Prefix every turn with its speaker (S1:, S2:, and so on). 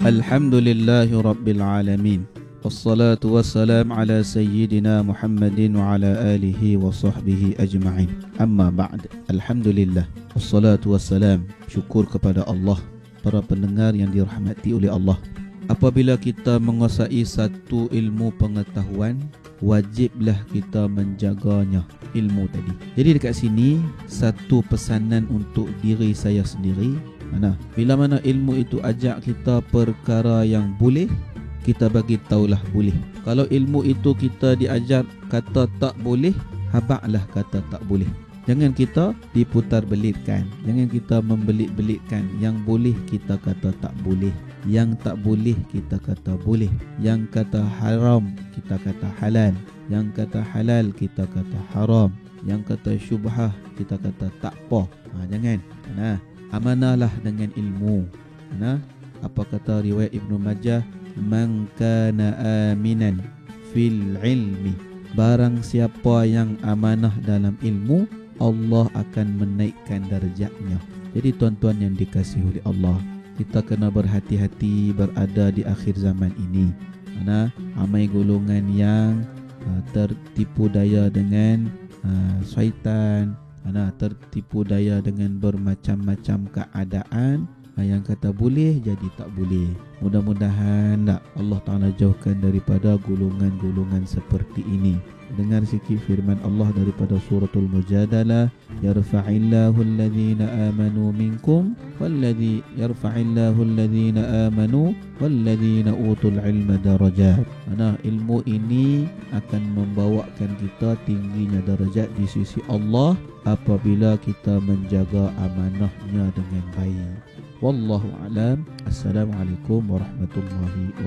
S1: Alhamdulillahi Rabbil Alamin. Wassalatu wassalam ala Sayyidina Muhammadin wa ala alihi wa sahbihi ajma'in. Amma ba'd. Alhamdulillah. Wassalatu wassalam. Syukur kepada Allah. Para pendengar yang dirahmati oleh Allah. Apabila kita menguasai satu ilmu pengetahuan, wajiblah kita menjaganya ilmu tadi. Jadi dekat sini satu pesanan untuk diri saya sendiri. Bila mana ilmu itu ajak kita perkara yang boleh, kita bagi tahulah boleh. Kalau ilmu itu kita diajar kata tak boleh, habaklah kata tak boleh. Jangan kita diputar belitkan. Jangan kita membelit-belitkan. Yang boleh kita kata tak boleh. Yang tak boleh kita kata boleh. Yang kata haram kita kata halal. Yang kata halal kita kata haram. Yang kata syubhah kita kata tak apa. Jangan. Amanahlah dengan ilmu. Apa kata riwayat Ibnu Majah, man kana aminan fil ilmi, barang siapa yang amanah dalam ilmu, Allah akan menaikkan darjatnya. Jadi tuan-tuan yang dikasihi oleh Allah, kita kena berhati-hati berada di akhir zaman ini. Ramai golongan yang tertipu daya dengan syaitan, tertipu daya dengan bermacam-macam keadaan. Yang kata boleh jadi tak boleh. Mudah-mudahan Allah Ta'ala jauhkan daripada golongan-golongan seperti ini. Dengar sikit firman Allah daripada suratul Mujadalah, yarfa'illahu alladhina amanu minkum walladhi yarfa'illahu alladhina amanu walladhina utul ilma darajat. Ilmu ini akan membawakan kita tingginya darajat di sisi Allah apabila kita menjaga amanahnya dengan baik. Wallahu a'lam. Assalamualaikum warahmatullahi wabarakatuh.